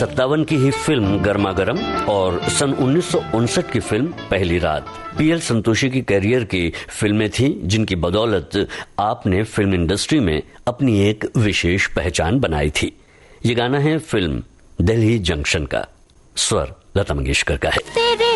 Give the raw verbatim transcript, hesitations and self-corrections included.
सत्तावन की ही फिल्म गर्मा गर्म और सन उन्नीस सौ उनसठ की फिल्म पहली रात पीएल संतोषी की कैरियर की फिल्में थीं जिनकी बदौलत आपने फिल्म इंडस्ट्री में अपनी एक विशेष पहचान बनाई थी। ये गाना है फिल्म दिल्ली जंक्शन का, स्वर लता मंगेशकर का है।